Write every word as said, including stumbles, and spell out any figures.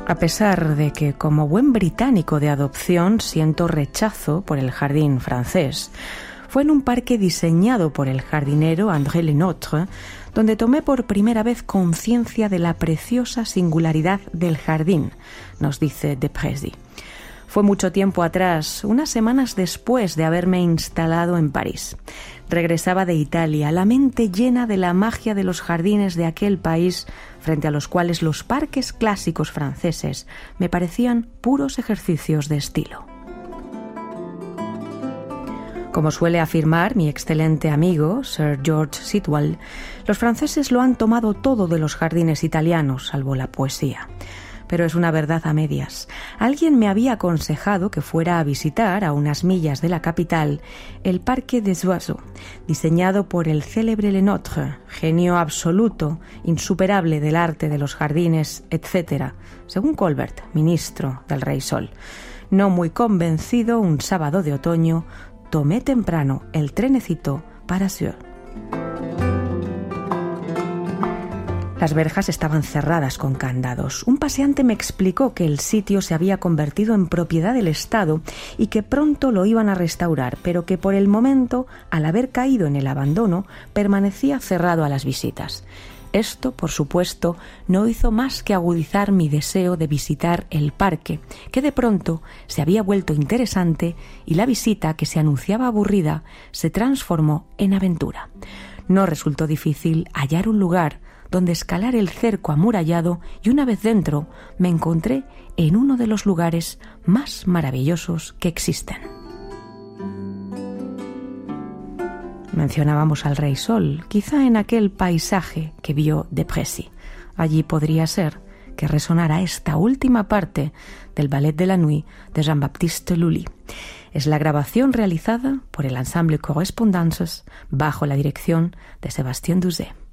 A pesar de que, como buen británico de adopción, siento rechazo por el jardín francés, fue en un parque diseñado por el jardinero André Lenotre donde tomé por primera vez conciencia de la preciosa singularidad del jardín, nos dice de Prézy. Fue mucho tiempo atrás, unas semanas después de haberme instalado en París. Regresaba de Italia, la mente llena de la magia de los jardines de aquel país, frente a los cuales los parques clásicos franceses me parecían puros ejercicios de estilo. Como suele afirmar mi excelente amigo, Sir George Sitwell, los franceses lo han tomado todo de los jardines italianos, salvo la poesía. Pero es una verdad a medias. Alguien me había aconsejado que fuera a visitar, a unas millas de la capital, el Parque des Oiseaux, diseñado por el célebre Lenotre, genio absoluto, insuperable del arte de los jardines, etcétera, según Colbert, ministro del Rey Sol. No muy convencido, un sábado de otoño, tomé temprano el trenecito para Sieux. Las verjas estaban cerradas con candados. Un paseante me explicó que el sitio se había convertido en propiedad del Estado y que pronto lo iban a restaurar, pero que por el momento, al haber caído en el abandono, permanecía cerrado a las visitas. Esto, por supuesto, no hizo más que agudizar mi deseo de visitar el parque, que de pronto se había vuelto interesante y la visita, que se anunciaba aburrida, se transformó en aventura. No resultó difícil hallar un lugar donde escalar el cerco amurallado y una vez dentro me encontré en uno de los lugares más maravillosos que existen. Mencionábamos al Rey Sol, quizá en aquel paisaje que vio de Prézy. Allí podría ser que resonara esta última parte del Ballet de la Nuit de Jean-Baptiste Lully. Es la grabación realizada por el ensamble Correspondances bajo la dirección de Sébastien Douzet.